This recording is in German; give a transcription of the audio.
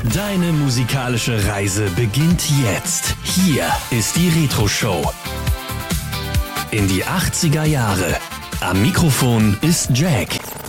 Deine musikalische Reise beginnt jetzt. Hier ist die Retro Show. In die 80er Jahre. Am Mikrofon ist Jack.